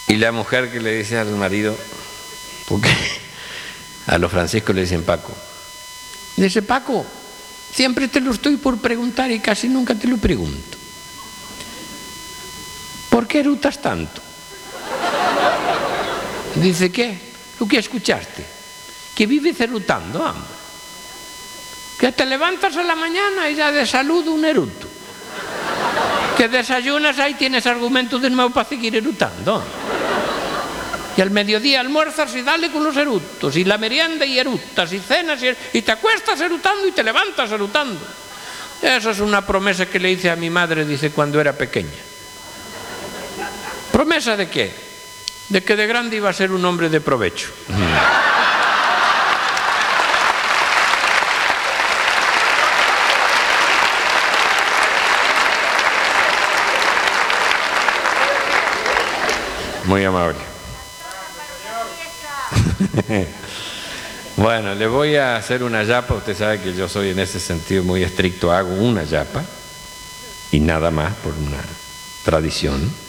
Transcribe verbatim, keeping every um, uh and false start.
Y la mujer que le dice al marido, porque a los franciscos le dicen Paco, dice: Paco, siempre te lo estoy por preguntar y casi nunca te lo pregunto. ¿Por qué erutas tanto? Dice: ¿qué? ¿Lo que escuchaste? Que vives erutando, hombre. Que te levantas a la mañana y ya de salud un eruto. Que desayunas, ahí tienes argumentos de nuevo para seguir erutando. Y al mediodía almuerzas y dale con los erutos, y la merienda y erutas, y cenas y, y te acuestas erutando y te levantas erutando. Esa es una promesa que le hice a mi madre, dice, cuando era pequeña. ¿Promesa de qué? De que de grande iba a ser un hombre de provecho. Muy amable. Bueno, le voy a hacer una yapa. Usted sabe que yo soy en ese sentido muy estricto. Hago una yapa y nada más por una tradición.